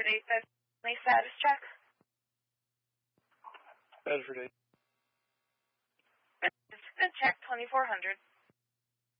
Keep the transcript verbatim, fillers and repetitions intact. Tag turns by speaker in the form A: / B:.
A: Bedford eight five status check.
B: Bedford eight.
A: Good check, twenty-four hundred.